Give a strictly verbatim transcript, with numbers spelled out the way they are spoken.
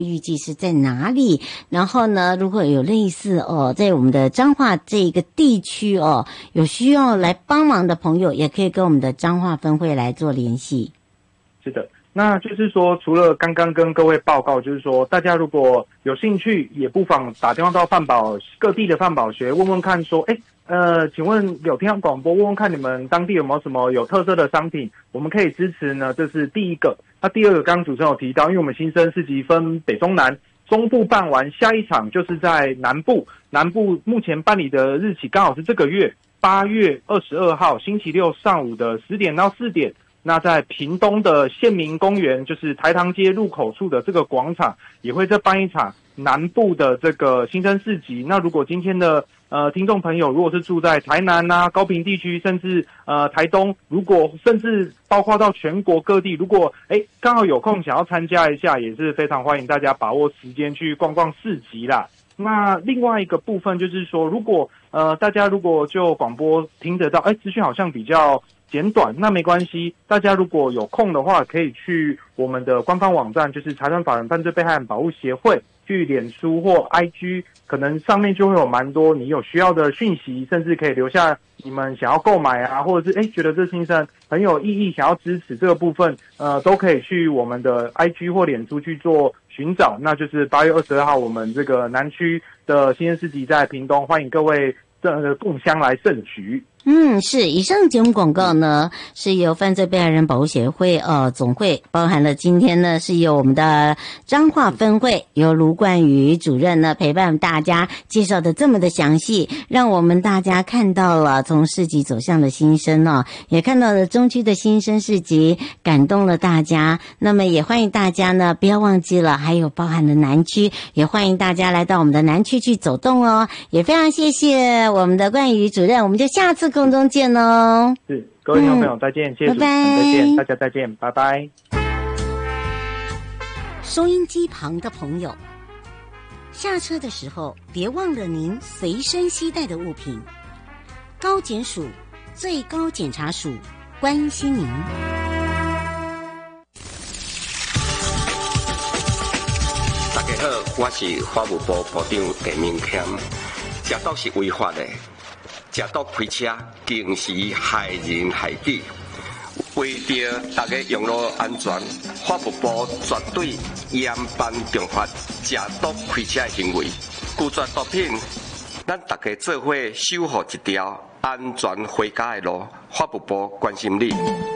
预计是在哪里？然后呢，如果有类似哦，在我们的彰化这个地区哦，有需要来帮忙的朋友，也可以跟我们的彰化分会来做联系。 是的，那就是说，除了刚刚跟各位报告，就是说，大家如果有兴趣，也不妨打电话到饭保各地的饭保学，问问看，说，哎，呃，请问有听到广播，问问看你们当地有没有什么有特色的商品，我们可以支持呢？这是第一个。那第二个，刚刚主持人有提到，因为我们新生市集分北中南，中部办完，下一场就是在南部。南部目前办理的日期刚好是这个月八月二十二号星期六上午的十点到四点。那在屏东的县民公园，就是台糖街入口处的这个广场，也会再办一场南部的这个新生市集。那如果今天的呃听众朋友，如果是住在台南啊、高屏地区，甚至呃台东，如果甚至包括到全国各地，如果哎刚好有空想要参加一下，也是非常欢迎大家把握时间去逛逛市集啦。那另外一个部分就是说，如果呃大家如果就广播听得到，哎资讯好像比较简短，那没关系，大家如果有空的话，可以去我们的官方网站，就是财团法人犯罪被害人保护协会，去脸书或 I G， 可能上面就会有蛮多你有需要的讯息，甚至可以留下你们想要购买啊，或者是诶觉得这新生很有意义，想要支持这个部分，呃，都可以去我们的 I G 或脸书去做寻找。那就是八月二十二号，我们这个南区的新生市集在屏东，欢迎各位这共襄来盛举。 嗯，是。以上节目广告呢，是由犯罪被害人保护协会呃总会，包含了今天呢是由我们的彰化分会由卢冠宇主任呢陪伴大家介绍的这么的详细，让我们大家看到了从市集走向的新生哦，也看到了中区的新生市集，感动了大家。那么也欢迎大家呢不要忘记了，还有包含了南区，也欢迎大家来到我们的南区去走动哦。也非常谢谢我们的冠宇主任，我们就下次空中见哦。 是，各位听众朋友、嗯、再见，谢谢主持人，再见，大家再见，拜拜。 收音机旁的朋友，下车的时候别忘了您随身携带的物品。高检署最高检察署关心您。 大家好，我是法务部部长陈明谦。食毒是违法的。食毒开车，更是害人害己。为着大家用路安全，法务部绝对严办重罚食毒开车的行为。拒绝毒品，咱大家做伙守护一条安全回家的路。法务部关心你。